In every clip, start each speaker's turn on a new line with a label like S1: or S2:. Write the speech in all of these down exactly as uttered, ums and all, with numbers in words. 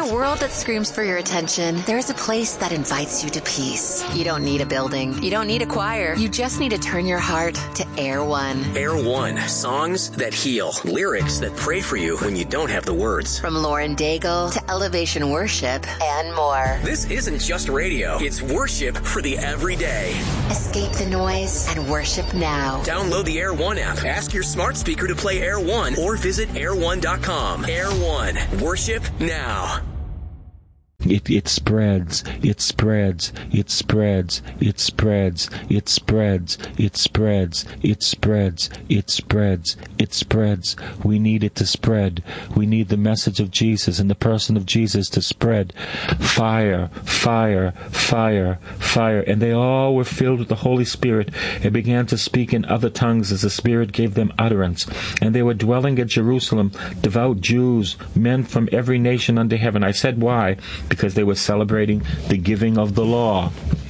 S1: a world that screams for your attention, there's a place that invites you to peace. You don't need a building. You don't need a choir. You just need to turn your heart to Air One.
S2: Air One. Songs that heal. Lyrics that pray for you when you don't have the words.
S1: From Lauren Daigle to Elevation Worship and more.
S2: This isn't just radio. It's worship for the everyday.
S1: Escape the noise and worship now.
S2: Download the Air One app. Ask your smart speaker to play Air One or visit air one dot com. Air One. Worship now.
S3: It, it spreads, it spreads, it spreads, it spreads, it spreads, it spreads, it spreads, it spreads, it spreads. We need it to spread. We need the message of Jesus and the person of Jesus to spread. Fire, fire, fire, fire. And they all were filled with the Holy Spirit and began to speak in other tongues as the Spirit gave them utterance. And they were dwelling at Jerusalem, devout Jews, men from every nation under heaven. I said why? Because they were celebrating the giving of the law.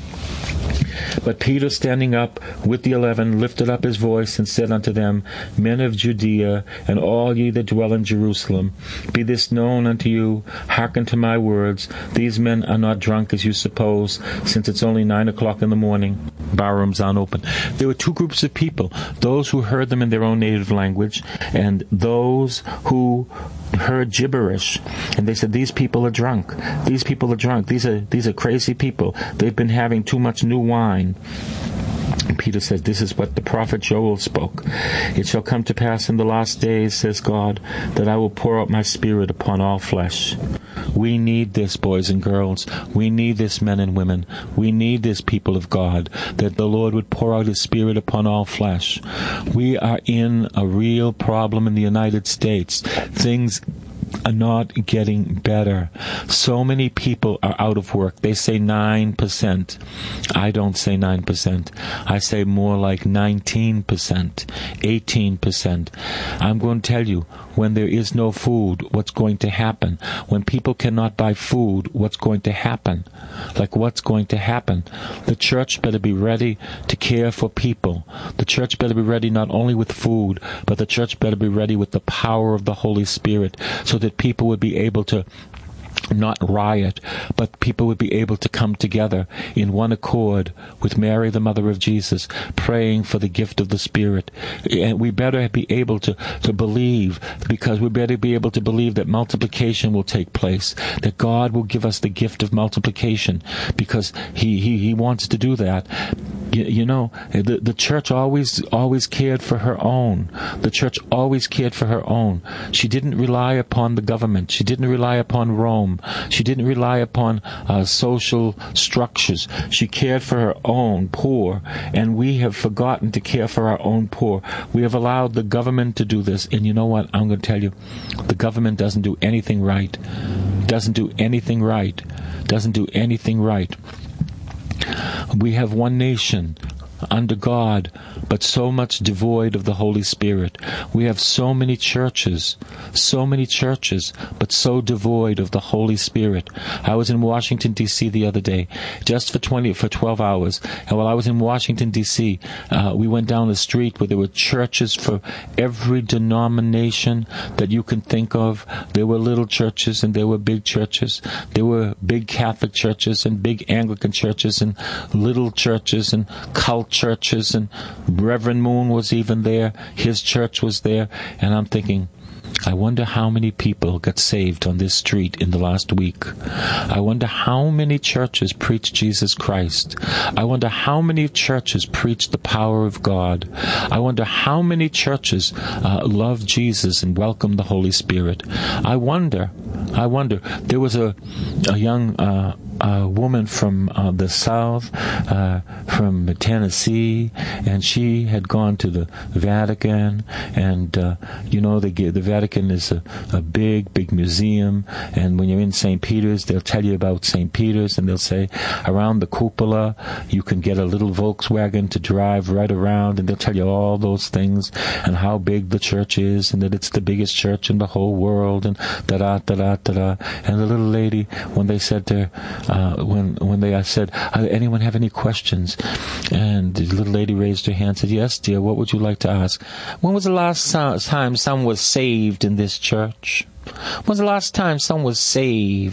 S3: But Peter, standing up with the eleven, lifted up his voice and said unto them, Men of Judea, and all ye that dwell in Jerusalem, be this known unto you, hearken to my words. These men are not drunk as you suppose, since it's only nine o'clock in the morning. Barrooms aren't open. There were two groups of people, those who heard them in their own native language, and those who heard gibberish. And they said, these people are drunk. These people are drunk. These are these are crazy people. They've been having too much new wine. And Peter says, this is what the prophet Joel spoke. It shall come to pass in the last days, says God, that I will pour out my Spirit upon all flesh. We need this, boys and girls. We need this, men and women. We need this, people of God, that the Lord would pour out His Spirit upon all flesh. We are in a real problem in the United States. Things are not getting better. So many people are out of work. They say nine percent. I don't say nine percent. I say more like nineteen percent, eighteen percent. I'm going to tell you, when there is no food, what's going to happen? When people cannot buy food, what's going to happen? Like, what's going to happen? The church better be ready to care for people. The church better be ready not only with food, but the church better be ready with the power of the Holy Spirit, so that people would be able to not riot, but people would be able to come together in one accord with Mary, the mother of Jesus, praying for the gift of the Spirit. And we better be able to, to believe, because we better be able to believe that multiplication will take place, that God will give us the gift of multiplication, because He, he, he wants to do that. You, you know, the, the church always, always cared for her own. The church always cared for her own. She didn't rely upon the government. She didn't rely upon Rome. She didn't rely upon uh, social structures. She cared for her own poor, and we have forgotten to care for our own poor. We have allowed the government to do this, and you know what? I'm going to tell you, the government doesn't do anything right. Doesn't do anything right. Doesn't do anything right. We have one nation under God, but so much devoid of the Holy Spirit. We have so many churches, so many churches, but so devoid of the Holy Spirit. I was in Washington, D C the other day, just for twenty, for twelve hours. And while I was in Washington, D C, uh, we went down the street where there were churches for every denomination that you can think of. There were little churches and there were big churches. There were big Catholic churches and big Anglican churches and little churches and cult churches, and Reverend Moon was even there. His church was there. And I'm thinking, I wonder how many people got saved on this street in the last week. I wonder how many churches preach Jesus Christ. I wonder how many churches preach the power of God. I wonder how many churches uh, love Jesus and welcome the Holy Spirit. I wonder, I wonder, there was a, a young uh, a woman from uh, the South, uh, from Tennessee, and she had gone to the Vatican, and uh, you know, the the Vatican is a, a big, big museum, and when you're in Saint Peter's, they'll tell you about Saint Peter's, and they'll say around the cupola you can get a little Volkswagen to drive right around, and they'll tell you all those things, and how big the church is, and that it's the biggest church in the whole world, and da-da, da-da, da-da. And the little lady, when they said to her, Uh, when when they I said, anyone have any questions? And the little lady raised her hand and said, yes, dear, what would you like to ask? When was the last time someone was saved in this church? When was the last time someone was saved?